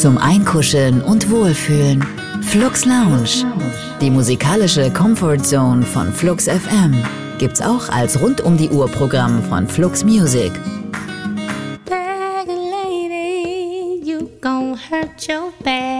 zum Einkuscheln und Wohlfühlen. Flux Lounge, die musikalische Comfortzone von Flux FM, gibt's auch als Rund-um-die-Uhr-Programm von Flux Music. Bag lady, you gon' hurt your back.